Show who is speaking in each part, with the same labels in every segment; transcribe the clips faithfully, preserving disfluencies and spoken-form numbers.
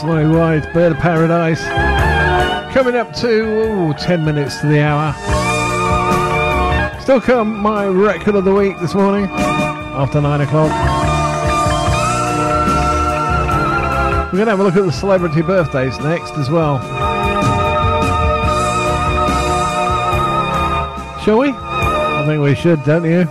Speaker 1: Snow White, Bird of Paradise. Coming up to ooh, ten minutes to the hour. Still come my record of the week this morning after nine o'clock. We're going to have a look at the celebrity birthdays next as well. Shall we? I think we should, don't you?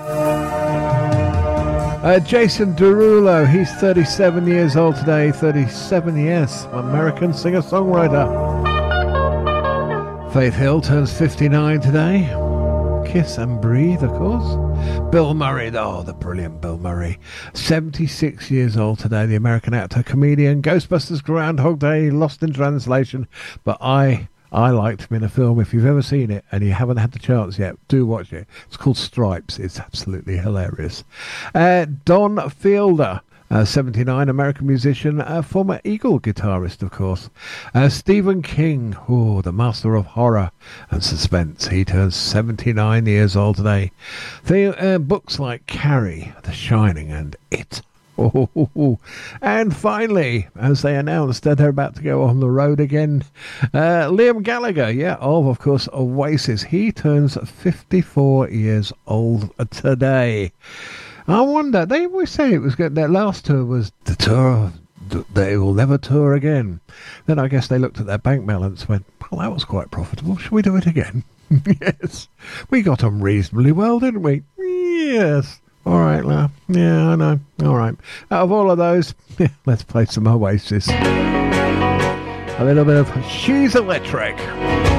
Speaker 1: Uh, Jason Derulo, he's thirty-seven years old today. thirty-seven, yes, American singer-songwriter. Faith Hill turns fifty-nine today. Kiss and Breathe, of course. Bill Murray, oh, the brilliant Bill Murray. seventy-six years old today, the American actor, comedian. Ghostbusters, Groundhog Day, Lost in Translation. But I... I liked him in a film. If you've ever seen it and you haven't had the chance yet, do watch it. It's called Stripes. It's absolutely hilarious. Uh, Don Fielder, uh, seventy-nine, American musician, uh, former Eagle guitarist, of course. Uh, Stephen King, oh, the master of horror and suspense. He turns seventy-nine years old today. The, uh, books like Carrie, The Shining, and It. Oh, and finally, as they announced that they're about to go on the road again, uh, Liam Gallagher, yeah, of, of course, Oasis. He turns fifty-four years old today. I wonder, they always say it was good. Their last tour was the tour they will never tour again. Then I guess they looked at their bank balance and went, well, that was quite profitable. Should we do it again? Yes. We got on reasonably well, didn't we? Yes. All right, now. Yeah, I know. All right. Out of all of those, yeah, let's play some Oasis. A little bit of She's Electric.